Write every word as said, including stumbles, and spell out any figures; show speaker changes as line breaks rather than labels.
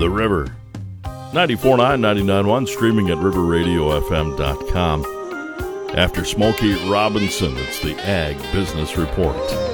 the river. ninety-four point nine, ninety-nine point one, streaming at river radio f m dot com. After Smokey Robinson, it's the Ag Business Report.